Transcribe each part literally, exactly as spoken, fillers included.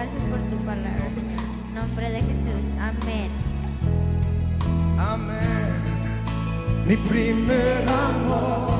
Gracias por tu palabra, Señor. En nombre de Jesús. Amén. Amén. Mi primer amor.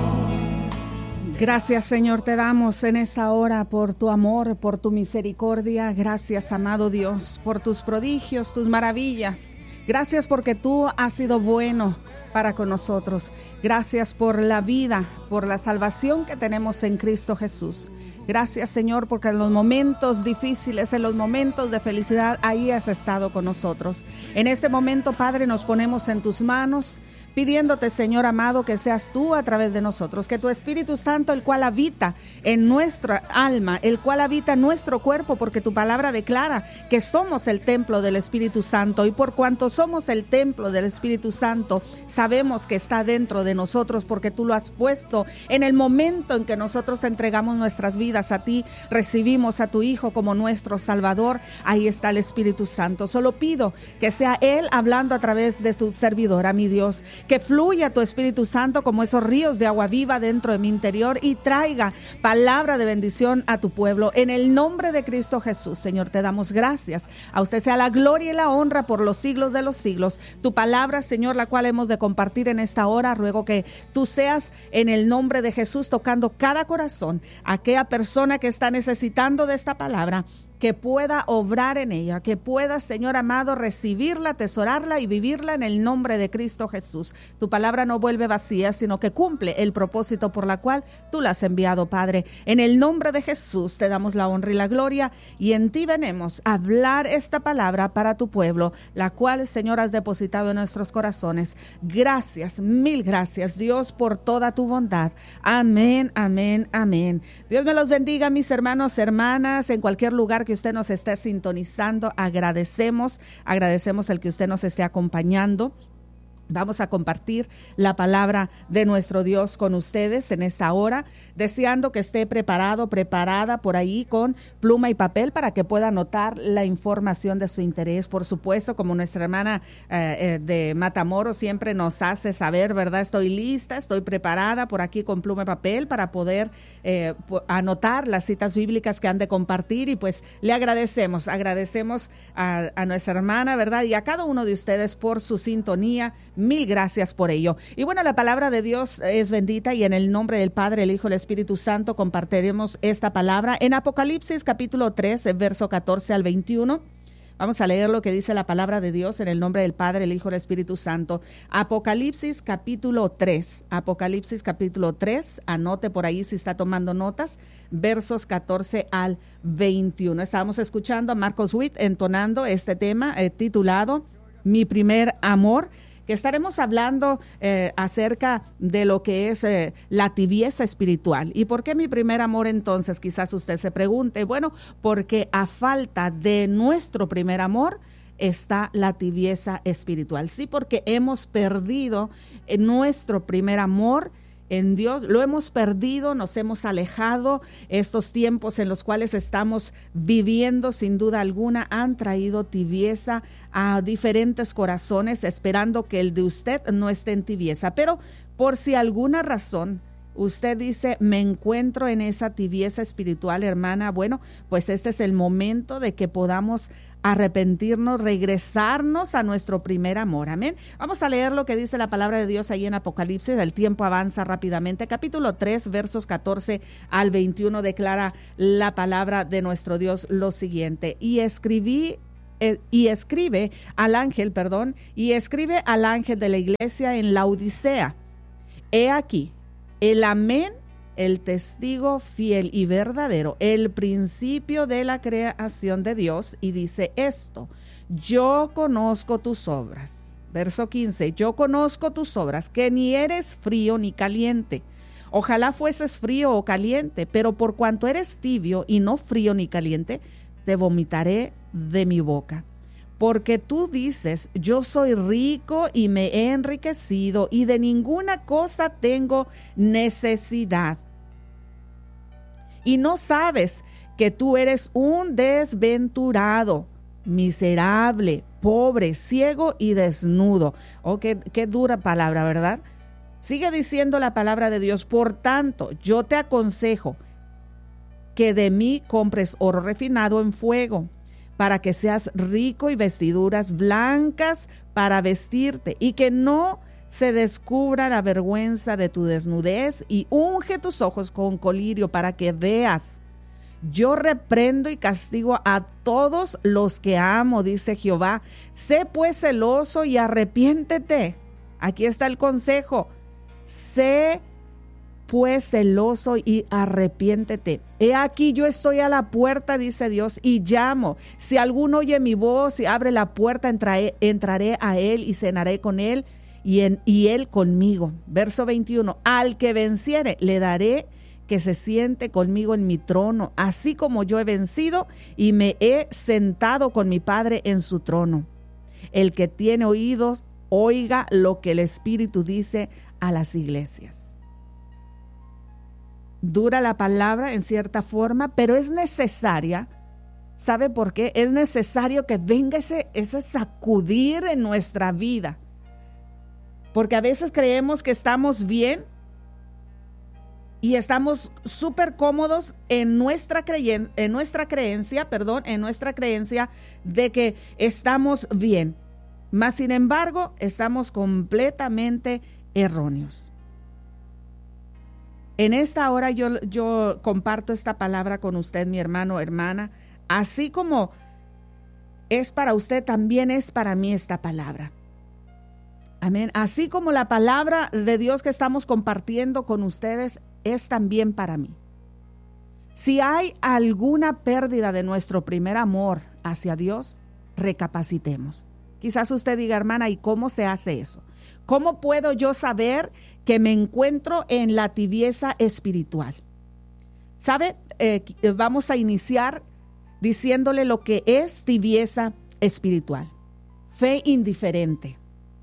Gracias, Señor, te damos en esta hora por tu amor, por tu misericordia. Gracias, amado Dios, por tus prodigios, tus maravillas. Gracias porque tú has sido bueno para con nosotros. Gracias por la vida, por la salvación que tenemos en Cristo Jesús. Gracias, Señor, porque en los momentos difíciles, en los momentos de felicidad, ahí has estado con nosotros. En este momento, Padre, nos ponemos en tus manos, pidiéndote, Señor amado, que seas tú a través de nosotros, que tu Espíritu Santo, el cual habita en nuestra alma, el cual habita en nuestro cuerpo, porque tu palabra declara que somos el templo del Espíritu Santo, y por cuanto somos el templo del Espíritu Santo, sabemos que está dentro de nosotros, porque tú lo has puesto en el momento en que nosotros entregamos nuestras vidas a ti, recibimos a tu Hijo como nuestro Salvador. Ahí está el Espíritu Santo. Solo pido que sea Él hablando a través de tu servidora, mi Dios, que fluya tu Espíritu Santo como esos ríos de agua viva dentro de mi interior y traiga palabra de bendición a tu pueblo. En el nombre de Cristo Jesús, Señor, te damos gracias. A usted sea la gloria y la honra por los siglos de los siglos. Tu palabra, Señor, la cual hemos de compartir en esta hora, ruego que tú seas en el nombre de Jesús tocando cada corazón, aquella persona que está necesitando de esta palabra, que pueda obrar en ella, que pueda, Señor amado, recibirla, atesorarla y vivirla en el nombre de Cristo Jesús. Tu palabra no vuelve vacía, sino que cumple el propósito por la cual tú la has enviado, Padre. En el nombre de Jesús te damos la honra y la gloria, y en ti venimos a hablar esta palabra para tu pueblo, la cual, Señor, has depositado en nuestros corazones. Gracias, mil gracias, Dios, por toda tu bondad. Amén, amén, amén. Dios me los bendiga, mis hermanos, hermanas, en cualquier lugar que usted nos esté sintonizando. Agradecemos, agradecemos el que usted nos esté acompañando. Vamos a compartir la palabra de nuestro Dios con ustedes en esta hora, deseando que esté preparado, preparada por ahí con pluma y papel para que pueda anotar la información de su interés. Por supuesto, como nuestra hermana eh, eh, de Matamoros siempre nos hace saber, ¿verdad? Estoy lista, estoy preparada por aquí con pluma y papel para poder eh, anotar las citas bíblicas que han de compartir, y pues le agradecemos, agradecemos a, a nuestra hermana, ¿verdad? Y a cada uno de ustedes por su sintonía. Mil gracias por ello. Y bueno, la palabra de Dios es bendita, y en el nombre del Padre, el Hijo y el Espíritu Santo compartiremos esta palabra en Apocalipsis capítulo tres, verso catorce al veintiuno. Vamos a leer lo que dice la palabra de Dios en el nombre del Padre, el Hijo y el Espíritu Santo. Apocalipsis capítulo tres, Apocalipsis capítulo tres, anote por ahí si está tomando notas, versos catorce al veintiuno. Estábamos escuchando a Marcos Witt entonando este tema eh, titulado Mi primer amor, que estaremos hablando eh, acerca de lo que es eh, la tibieza espiritual. ¿Y por qué mi primer amor entonces? Quizás usted se pregunte. Bueno, porque a falta de nuestro primer amor está la tibieza espiritual. Sí, porque hemos perdido eh, nuestro primer amor en Dios, lo hemos perdido, nos hemos alejado. Estos tiempos en los cuales estamos viviendo, sin duda alguna, han traído tibieza a diferentes corazones, esperando que el de usted no esté en tibieza. Pero por si alguna razón usted dice, me encuentro en esa tibieza espiritual, hermana, bueno, pues este es el momento de que podamos arrepentirnos, regresarnos a nuestro primer amor. Amén. Vamos a leer lo que dice la palabra de Dios ahí en Apocalipsis. El tiempo avanza rápidamente. Capítulo tres, versos catorce al veintiuno, declara la palabra de nuestro Dios lo siguiente. Y escribí eh, y escribe al ángel, perdón, y escribe al ángel de la iglesia en Laodicea. He aquí el amén, el testigo fiel y verdadero, el principio de la creación de Dios, y dice esto: yo conozco tus obras. Verso quince, yo conozco tus obras, que ni eres frío ni caliente. Ojalá fueses frío o caliente, pero por cuanto eres tibio y no frío ni caliente, te vomitaré de mi boca. Porque tú dices, yo soy rico y me he enriquecido y de ninguna cosa tengo necesidad. Y no sabes que tú eres un desventurado, miserable, pobre, ciego y desnudo. Oh, qué, qué dura palabra, ¿verdad? Sigue diciendo la palabra de Dios. Por tanto, yo te aconsejo que de mí compres oro refinado en fuego, para que seas rico y vestiduras blancas para vestirte, y que no se descubra la vergüenza de tu desnudez, y unge tus ojos con colirio para que veas. Yo reprendo y castigo a todos los que amo, dice Jehová. Sé pues celoso y arrepiéntete. Aquí está el consejo. Sé pues celoso y arrepiéntete. He aquí yo estoy a la puerta, dice Dios, y llamo. Si alguno oye mi voz y abre la puerta, entraré, entraré a él y cenaré con él y, en, y él conmigo. Verso veintiuno. Al que venciere le daré que se siente conmigo en mi trono, así como yo he vencido y me he sentado con mi Padre en su trono. El que tiene oídos, oiga lo que el Espíritu dice a las iglesias. Dura la palabra en cierta forma, pero es necesaria. ¿Sabe por qué? Es necesario que venga ese, ese sacudir en nuestra vida. Porque a veces creemos que estamos bien y estamos súper cómodos en nuestra, creyen, en nuestra creencia, perdón, en nuestra creencia de que estamos bien. Mas, sin embargo, estamos completamente erróneos. En esta hora yo, yo comparto esta palabra con usted, mi hermano, hermana. Así como es para usted, también es para mí esta palabra. Amén. Así como la palabra de Dios que estamos compartiendo con ustedes es también para mí. Si hay alguna pérdida de nuestro primer amor hacia Dios, recapacitemos. Quizás usted diga, hermana, ¿y cómo se hace eso? ¿Cómo puedo yo saber que me encuentro en la tibieza espiritual? ¿Sabe? Eh, vamos a iniciar diciéndole lo que es tibieza espiritual. Fe indiferente,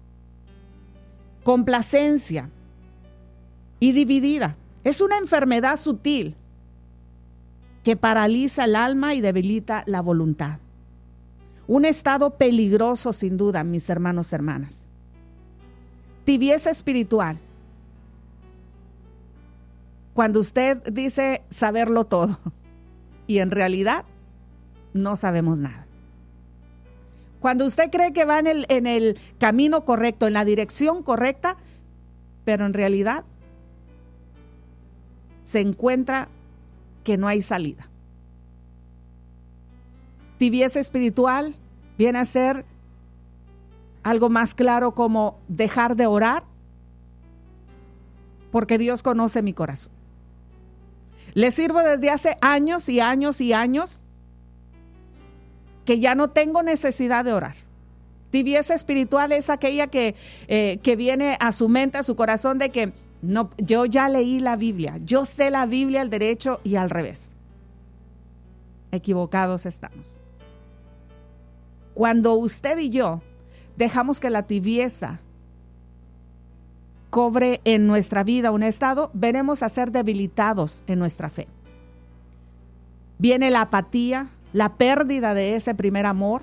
complacencia y dividida. Es una enfermedad sutil que paraliza el alma y debilita la voluntad. Un estado peligroso, sin duda, mis hermanos y hermanas. Tibieza espiritual. Cuando usted dice saberlo todo y en realidad no sabemos nada. Cuando usted cree que va en el, en el camino correcto, en la dirección correcta, pero en realidad se encuentra que no hay salida. Tibieza espiritual viene a ser algo más claro como dejar de orar porque Dios conoce mi corazón. Le sirvo desde hace años y años y años que ya no tengo necesidad de orar. Tibieza espiritual es aquella que, eh, que viene a su mente, a su corazón, de que no, yo ya leí la Biblia, yo sé la Biblia al derecho y al revés. Equivocados estamos. Cuando usted y yo dejamos que la tibieza cobre en nuestra vida un estado, venimos a ser debilitados en nuestra fe. Viene la apatía, la pérdida de ese primer amor.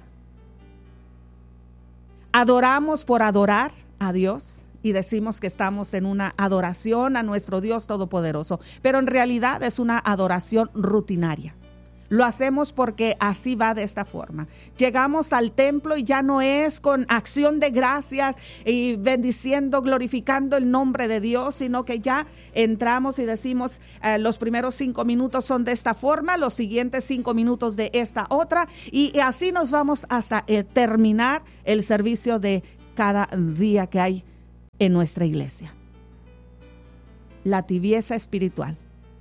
Adoramos por adorar a Dios y decimos que estamos en una adoración a nuestro Dios Todopoderoso, pero en realidad es una adoración rutinaria. Lo hacemos porque así va de esta forma. Llegamos al templo y ya no es con acción de gracias y bendiciendo, glorificando el nombre de Dios, sino que ya entramos y decimos eh, los primeros cinco minutos son de esta forma, los siguientes cinco minutos de esta otra, y, y así nos vamos hasta eh, terminar el servicio de cada día que hay en nuestra iglesia. La tibieza espiritual.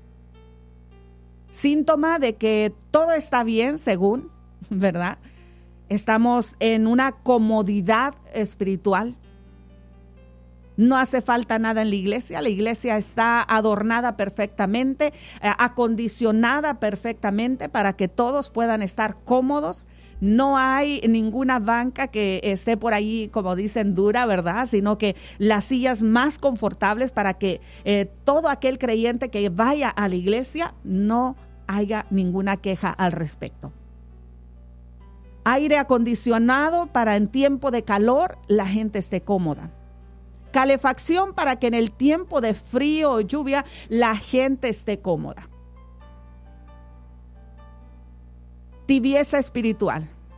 Síntoma de que todo está bien, según, ¿verdad? Estamos en una comodidad espiritual. No hace falta nada en la iglesia. La iglesia está adornada perfectamente, eh, acondicionada perfectamente para que todos puedan estar cómodos. No hay ninguna banca que esté por ahí, como dicen, dura, ¿verdad? Sino que las sillas más confortables para que eh, todo aquel creyente que vaya a la iglesia no haya ninguna queja al respecto. Aire acondicionado para en tiempo de calor la gente esté cómoda. Calefacción para que en el tiempo de frío o lluvia la gente esté cómoda. Tibieza espiritual.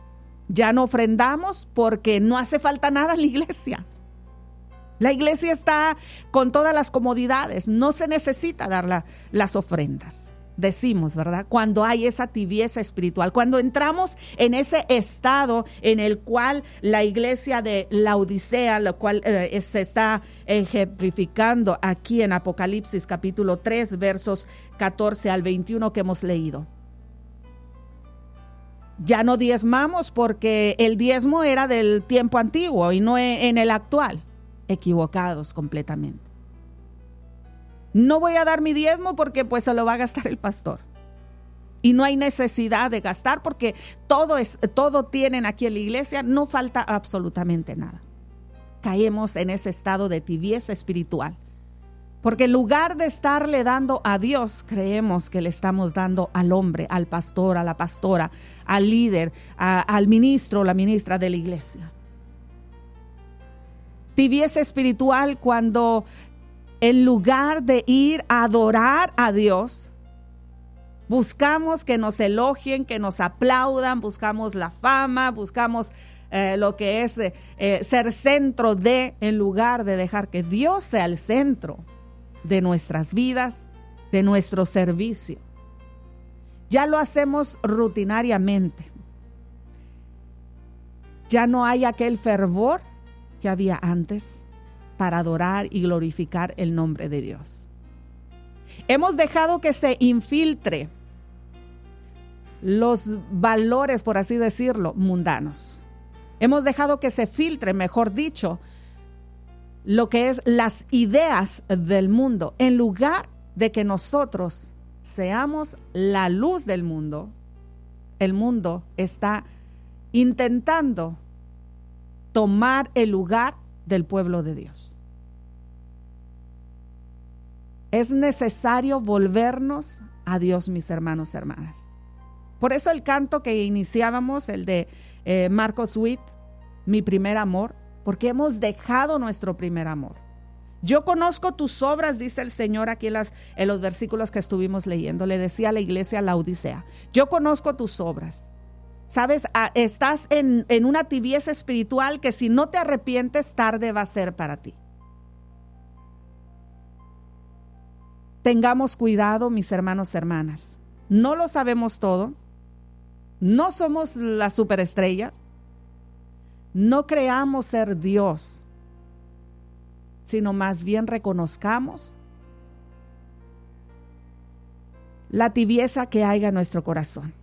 Ya no ofrendamos porque no hace falta nada en la iglesia. La iglesia está con todas las comodidades, no se necesita dar la, las ofrendas. Decimos, ¿verdad? Cuando hay esa tibieza espiritual, cuando entramos en ese estado en el cual la iglesia de Laodicea, lo cual eh, se está ejemplificando aquí en Apocalipsis capítulo tres, versos catorce al veintiuno que hemos leído. Ya no diezmamos porque el diezmo era del tiempo antiguo y no en el actual. Equivocados completamente. No voy a dar mi diezmo porque pues se lo va a gastar el pastor. Y no hay necesidad de gastar porque todo es, todo tienen aquí en la iglesia, no falta absolutamente nada. Caemos en ese estado de tibieza espiritual. Porque en lugar de estarle dando a Dios, creemos que le estamos dando al hombre, al pastor, a la pastora, al líder, a, al ministro, la ministra de la iglesia. Tibieza espiritual cuando en lugar de ir a adorar a Dios, buscamos que nos elogien, que nos aplaudan, buscamos la fama, buscamos eh, lo que es eh, ser centro de, en lugar de dejar que Dios sea el centro de nuestras vidas, de nuestro servicio. Ya lo hacemos rutinariamente. Ya no hay aquel fervor que había antes para adorar y glorificar el nombre de Dios. Hemos dejado que se infiltre los valores, por así decirlo, mundanos. Hemos dejado que se filtre, mejor dicho, lo que es las ideas del mundo, en lugar de que nosotros seamos la luz del mundo. El mundo está intentando tomar el lugar del pueblo de Dios. Es necesario volvernos a Dios, mis hermanos y hermanas. Por eso el canto que iniciábamos, el de eh, Marcos Witt, Mi primer amor, porque hemos dejado nuestro primer amor. Yo conozco tus obras, dice el Señor aquí en, las, en los versículos que estuvimos leyendo. Le decía a la iglesia Laodicea, yo conozco tus obras. Sabes, estás en, en una tibieza espiritual que si no te arrepientes, tarde va a ser para ti. Tengamos cuidado, mis hermanos y hermanas. No lo sabemos todo. No somos la superestrella. No creamos ser Dios, sino más bien reconozcamos la tibieza que haya en nuestro corazón.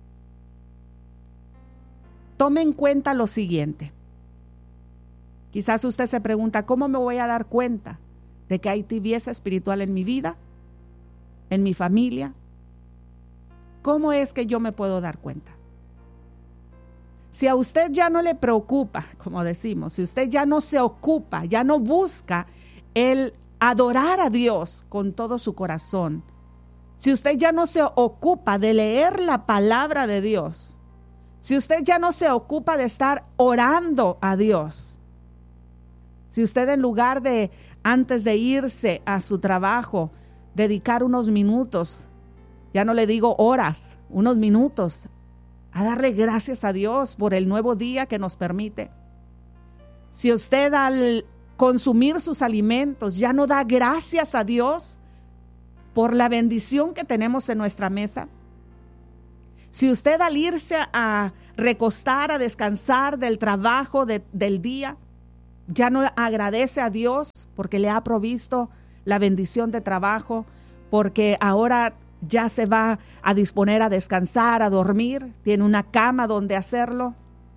Tome en cuenta lo siguiente. Quizás usted se pregunta, ¿cómo me voy a dar cuenta de que hay tibieza espiritual en mi vida, en mi familia? ¿Cómo es que yo me puedo dar cuenta? Si a usted ya no le preocupa, como decimos, si usted ya no se ocupa, ya no busca el adorar a Dios con todo su corazón, si usted ya no se ocupa de leer la palabra de Dios, si usted ya no se ocupa de estar orando a Dios, si usted en lugar de, antes de irse a su trabajo, dedicar unos minutos, ya no le digo horas, unos minutos, a darle gracias a Dios por el nuevo día que nos permite. Si usted al consumir sus alimentos ya no da gracias a Dios por la bendición que tenemos en nuestra mesa. Si usted al irse a recostar, a descansar del trabajo de, del día, ya no agradece a Dios porque le ha provisto la bendición de trabajo, porque ahora ya se va a disponer a descansar, a dormir, tiene una cama donde hacerlo.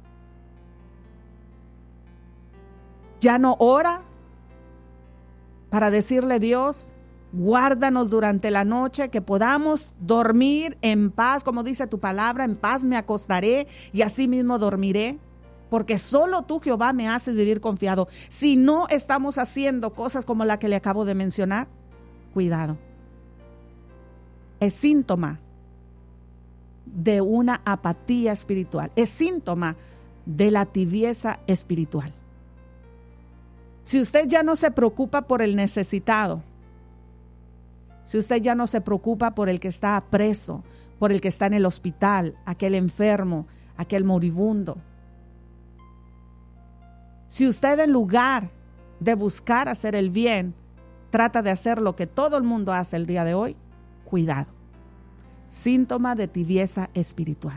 Ya no ora para decirle, Dios, guárdanos durante la noche, que podamos dormir en paz, como dice tu palabra, en paz me acostaré y así mismo dormiré, porque solo tú, Jehová, me haces vivir confiado. Si no estamos haciendo cosas como la que le acabo de mencionar, cuidado. Es síntoma de una apatía espiritual, es síntoma de la tibieza espiritual. Si usted ya no se preocupa por el necesitado, si usted ya no se preocupa por el que está preso, por el que está en el hospital, aquel enfermo, aquel moribundo, Si usted, en lugar de buscar hacer el bien, trata de hacer lo que todo el mundo hace el día de hoy, cuidado. Síntoma de tibieza espiritual.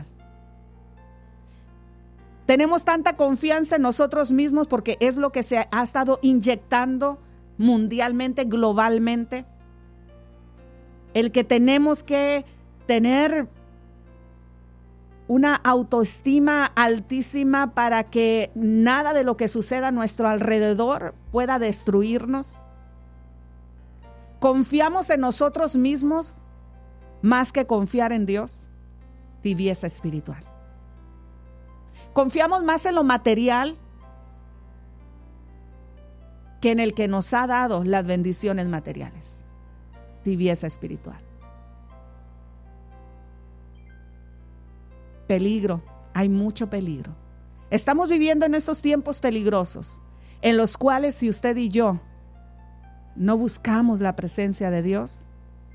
Tenemos tanta confianza en nosotros mismos porque es lo que se ha estado inyectando mundialmente, globalmente. El que tenemos que tener una autoestima altísima para que nada de lo que suceda a nuestro alrededor pueda destruirnos. Confiamos en nosotros mismos más que confiar en Dios. Tibieza espiritual. Confiamos más en lo material que en el que nos ha dado las bendiciones materiales. Tibieza espiritual. Peligro, hay mucho peligro. Estamos viviendo en estos tiempos peligrosos, en los cuales si usted y yo no buscamos la presencia de Dios,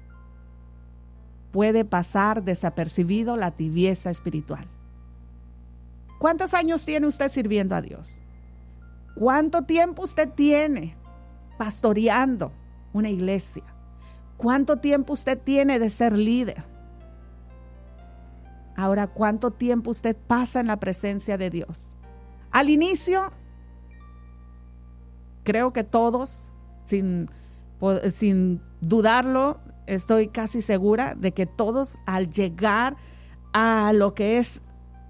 puede pasar desapercibido la tibieza espiritual. ¿Cuántos años tiene usted sirviendo a Dios? ¿Cuánto tiempo usted tiene pastoreando una iglesia? ¿Cuánto tiempo usted tiene de ser líder? Ahora, ¿cuánto tiempo usted pasa en la presencia de Dios? Al inicio, creo que todos, sin, sin dudarlo, estoy casi segura de que todos al llegar a lo que es,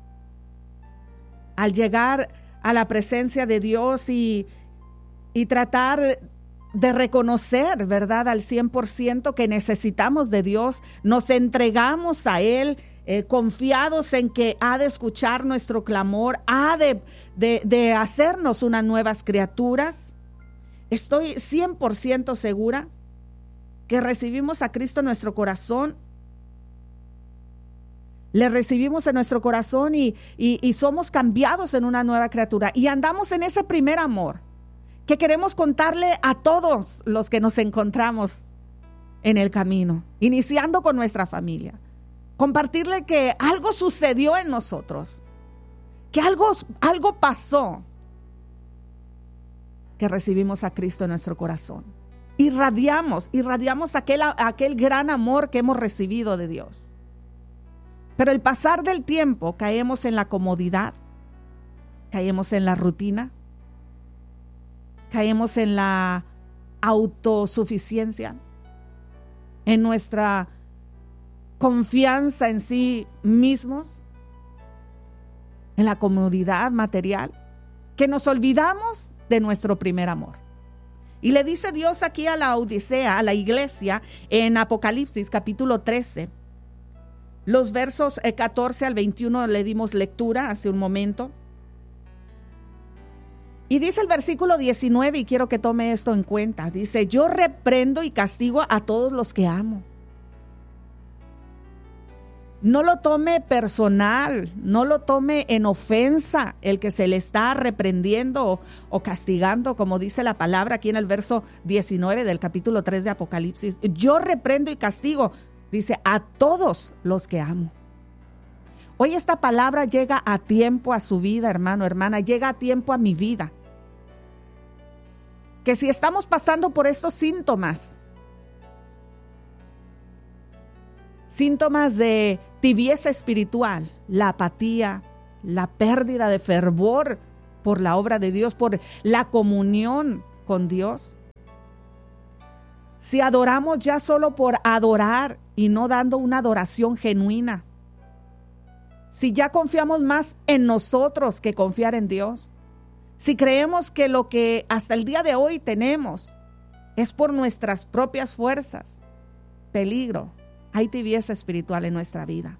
al llegar a la presencia de Dios y, y tratar de reconocer, ¿verdad?, al cien por ciento que necesitamos de Dios, nos entregamos a Él, eh, confiados en que ha de escuchar nuestro clamor, ha de, de, de hacernos unas nuevas criaturas. Estoy cien por ciento segura que recibimos a Cristo en nuestro corazón, le recibimos en nuestro corazón y, y, y somos cambiados en una nueva criatura y andamos en ese primer amor que queremos contarle a todos los que nos encontramos en el camino, iniciando con nuestra familia. Compartirle que algo sucedió en nosotros, que algo, algo pasó, que recibimos a Cristo en nuestro corazón. Irradiamos, irradiamos aquel, aquel gran amor que hemos recibido de Dios. Pero el pasar del tiempo caemos en la comodidad, caemos en la rutina, caemos en la autosuficiencia, en nuestra confianza en sí mismos, en la comodidad material, que nos olvidamos de nuestro primer amor. Y le dice Dios aquí a la Odisea, a la iglesia, en Apocalipsis capítulo trece, los versos catorce al veintiuno le dimos lectura hace un momento. Y dice el versículo diecinueve, y quiero que tome esto en cuenta, dice: yo reprendo y castigo a todos los que amo. No lo tome personal, no lo tome en ofensa el que se le está reprendiendo o, o castigando, como dice la palabra aquí en el verso diecinueve del capítulo tres de Apocalipsis. Yo reprendo y castigo, dice, a todos los que amo. Hoy esta palabra llega a tiempo a su vida, hermano, hermana, llega a tiempo a mi vida. Que si estamos pasando por estos síntomas, síntomas de tibieza espiritual, la apatía, la pérdida de fervor por la obra de Dios, por la comunión con Dios. Si adoramos ya solo por adorar y no dando una adoración genuina. Si ya confiamos más en nosotros que confiar en Dios. Si creemos que lo que hasta el día de hoy tenemos es por nuestras propias fuerzas. Peligro. Hay tibieza espiritual en nuestra vida.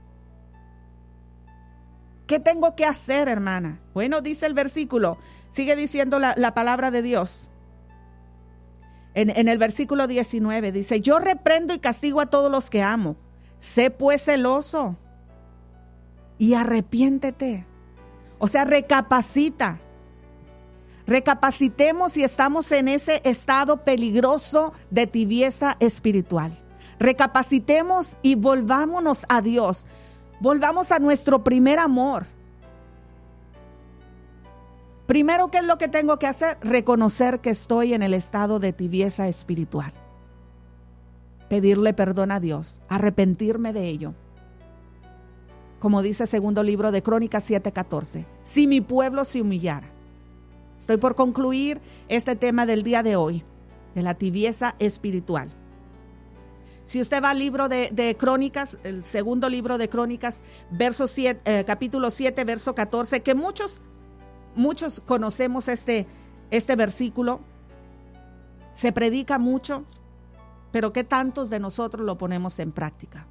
¿Qué tengo que hacer, hermana? Bueno, dice el versículo, sigue diciendo la, la palabra de Dios. En, en el versículo diecinueve dice: yo reprendo y castigo a todos los que amo. Sé pues celoso y arrepiéntete. O sea, recapacita. Recapacitemos si estamos en ese estado peligroso de tibieza espiritual. Recapacitemos y volvámonos a Dios. Volvamos a nuestro primer amor. Primero, ¿qué es lo que tengo que hacer? Reconocer que estoy en el estado de tibieza espiritual. Pedirle perdón a Dios, arrepentirme de ello. Como dice segundo libro de Crónicas siete catorce, si mi pueblo se humillara. Estoy por concluir este tema del día de hoy, de la tibieza espiritual. Si usted va al libro de, de Crónicas, el segundo libro de Crónicas, verso siete, eh, capítulo siete, verso catorce, que muchos, muchos conocemos este, este versículo, se predica mucho, pero ¿qué tantos de nosotros lo ponemos en práctica?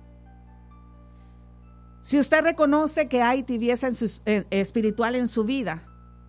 Si usted reconoce que hay tibieza en su, eh, espiritual en su vida,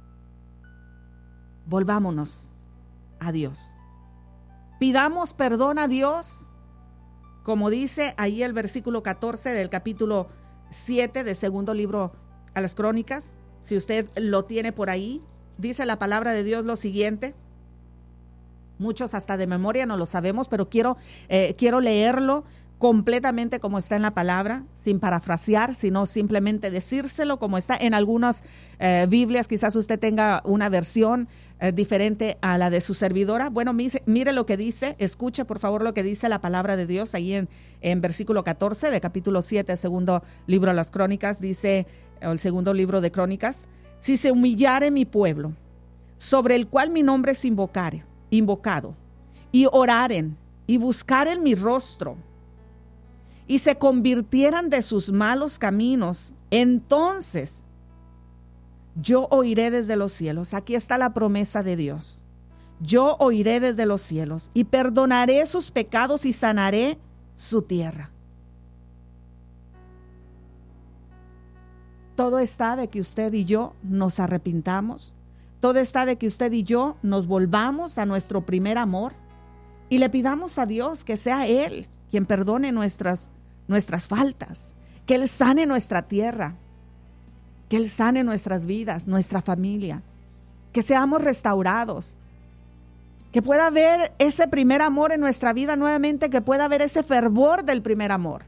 volvámonos a Dios. Pidamos perdón a Dios, como dice ahí el versículo catorce del capítulo siete del segundo libro a las Crónicas. Si usted lo tiene por ahí, dice la palabra de Dios lo siguiente. Muchos hasta de memoria no lo sabemos, pero quiero, eh, quiero leerlo completamente como está en la palabra, sin parafrasear, sino simplemente decírselo como está en algunas eh, Biblias. Quizás usted tenga una versión eh, diferente a la de su servidora. Bueno, mire, mire lo que dice, escuche por favor lo que dice la palabra de Dios ahí en, en versículo catorce de capítulo siete, segundo libro de las Crónicas, dice, el segundo libro de Crónicas, si se humillare mi pueblo, sobre el cual mi nombre es invocare, invocado, y oraren, y buscaren mi rostro, y se convirtieran de sus malos caminos, entonces yo oiré desde los cielos. Aquí está la promesa de Dios. Yo oiré desde los cielos y perdonaré sus pecados y sanaré su tierra. Todo está de que usted y yo nos arrepintamos. Todo está de que usted y yo nos volvamos a nuestro primer amor y le pidamos a Dios que sea Él quien perdone nuestras, nuestras faltas, que Él sane nuestra tierra, que Él sane nuestras vidas, nuestra familia, que seamos restaurados, que pueda haber ese primer amor en nuestra vida nuevamente, que pueda haber ese fervor del primer amor.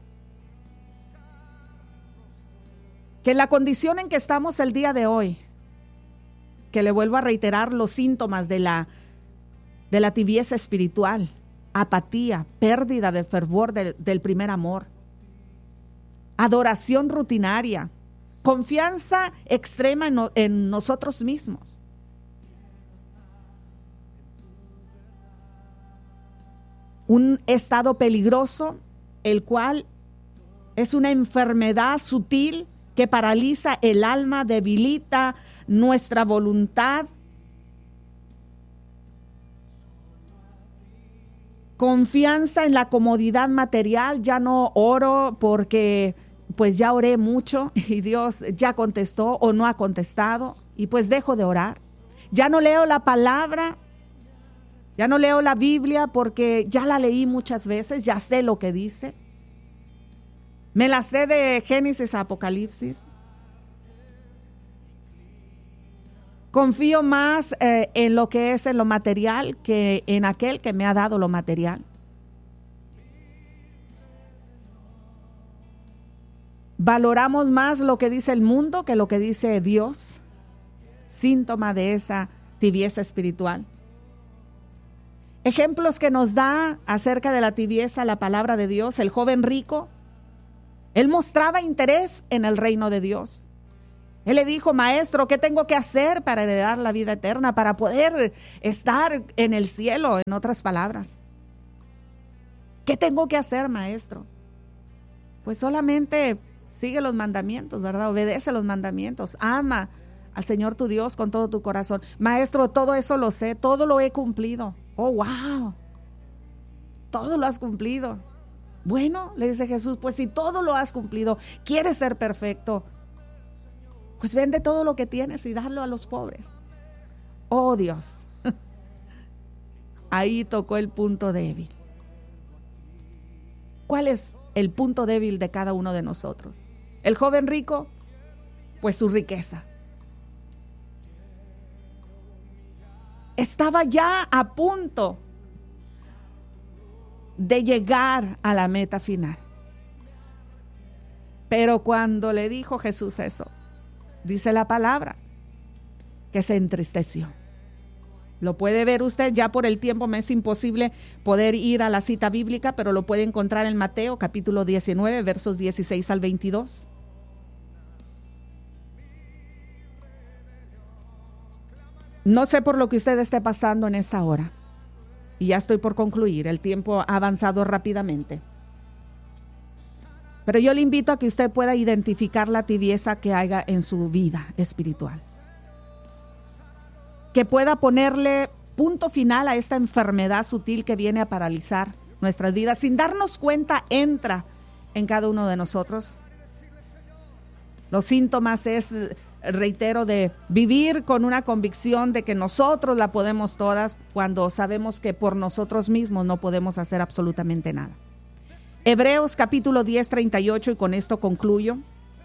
Que en la condición en que estamos el día de hoy, que le vuelvo a reiterar los síntomas de la, de la tibieza espiritual, apatía, pérdida de fervor de, del primer amor, adoración rutinaria, confianza extrema en, no, en nosotros mismos. Un estado peligroso, el cual es una enfermedad sutil que paraliza el alma, debilita nuestra voluntad. Confianza en la comodidad material, ya no oro porque pues ya oré mucho y Dios ya contestó o no ha contestado y pues dejo de orar. Ya no leo la palabra, ya no leo la Biblia porque ya la leí muchas veces, ya sé lo que dice. Me la sé de Génesis a Apocalipsis. Confío más eh, en lo que es en lo material que en aquel que me ha dado lo material. Valoramos más lo que dice el mundo que lo que dice Dios. Síntoma de esa tibieza espiritual. Ejemplos que nos da acerca de la tibieza la palabra de Dios. El joven rico, él mostraba interés en el reino de Dios. Él le dijo, maestro, ¿qué tengo que hacer para heredar la vida eterna? Para poder estar en el cielo, en otras palabras. ¿Qué tengo que hacer, maestro? Pues solamente sigue los mandamientos, ¿verdad? Obedece los mandamientos. Ama al Señor tu Dios con todo tu corazón. Maestro, todo eso lo sé, todo lo he cumplido. Oh, wow. Todo lo has cumplido. Bueno, le dice Jesús, pues si todo lo has cumplido, quieres ser perfecto, pues vende todo lo que tienes y dalo a los pobres. Oh Dios, ahí tocó el punto débil. ¿Cuál es el punto débil de cada uno de nosotros? El joven rico, pues su riqueza. Estaba ya a punto de llegar a la meta final. Pero cuando le dijo Jesús eso, dice la palabra, que se entristeció. Lo puede ver usted, ya por el tiempo me es imposible poder ir a la cita bíblica, pero lo puede encontrar en Mateo capítulo diecinueve, versos dieciséis al veintidós. No sé por lo que usted esté pasando en esa hora. Y ya estoy por concluir, el tiempo ha avanzado rápidamente. Pero yo le invito a que usted pueda identificar la tibieza que haya en su vida espiritual. Que pueda ponerle punto final a esta enfermedad sutil que viene a paralizar nuestras vidas. Sin darnos cuenta, entra en cada uno de nosotros. Los síntomas es, reitero, de vivir con una convicción de que nosotros la podemos todas, cuando sabemos que por nosotros mismos no podemos hacer absolutamente nada. Hebreos capítulo diez, treinta y ocho, y con esto concluyo.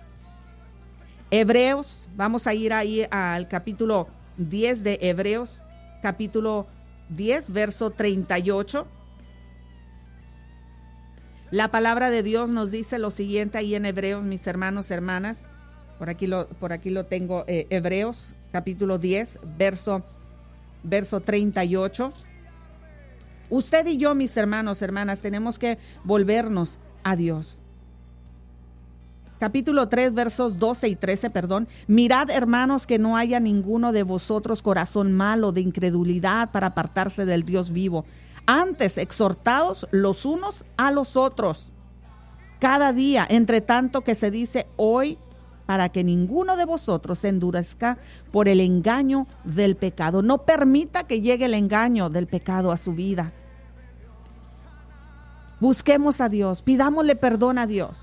Hebreos, vamos a ir ahí al capítulo diez de Hebreos, capítulo diez, verso treinta y ocho. La palabra de Dios nos dice lo siguiente ahí en Hebreos, mis hermanos, hermanas. Por aquí lo, por aquí lo tengo, eh, Hebreos, capítulo diez, verso, verso treinta y ocho. Usted y yo, mis hermanos, hermanas, tenemos que volvernos a Dios. Capítulo tres, versos doce y trece, perdón. Mirad, hermanos, que no haya ninguno de vosotros corazón malo de incredulidad para apartarse del Dios vivo. Antes, exhortaos los unos a los otros, cada día, entre tanto que se dice hoy, para que ninguno de vosotros se endurezca por el engaño del pecado. No permita que llegue el engaño del pecado a su vida. Busquemos a Dios, pidámosle perdón a Dios.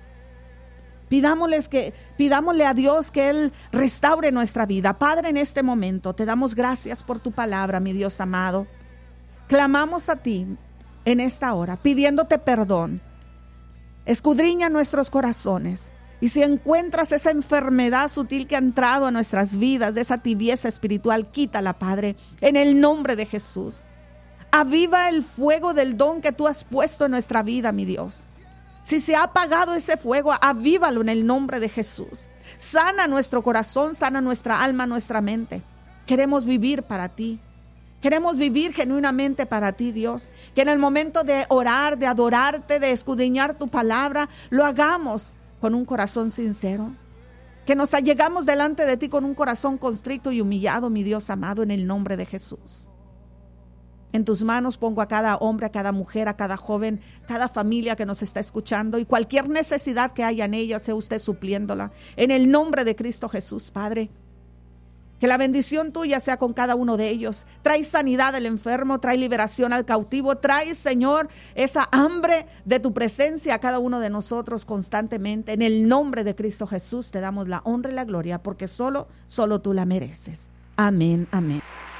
Pidámosles que, pidámosle a Dios que Él restaure nuestra vida. Padre, en este momento te damos gracias por tu palabra, mi Dios amado. Clamamos a ti en esta hora, pidiéndote perdón. Escudriña nuestros corazones. Y si encuentras esa enfermedad sutil que ha entrado a nuestras vidas, de esa tibieza espiritual, quítala, Padre, en el nombre de Jesús. Aviva el fuego del don que tú has puesto en nuestra vida, mi Dios. Si se ha apagado ese fuego, avívalo en el nombre de Jesús. Sana nuestro corazón, sana nuestra alma, nuestra mente. Queremos vivir para ti. Queremos vivir genuinamente para ti, Dios. Que en el momento de orar, de adorarte, de escudriñar tu palabra, lo hagamos con un corazón sincero. Que nos allegamos delante de ti con un corazón constricto y humillado, mi Dios amado, en el nombre de Jesús. En tus manos pongo a cada hombre, a cada mujer, a cada joven, cada familia que nos está escuchando, y cualquier necesidad que haya en ella, sea usted supliéndola. En el nombre de Cristo Jesús, Padre. Que la bendición tuya sea con cada uno de ellos. Trae sanidad al enfermo, trae liberación al cautivo, trae, Señor, esa hambre de tu presencia a cada uno de nosotros constantemente. En el nombre de Cristo Jesús te damos la honra y la gloria, porque solo, solo tú la mereces. Amén, amén.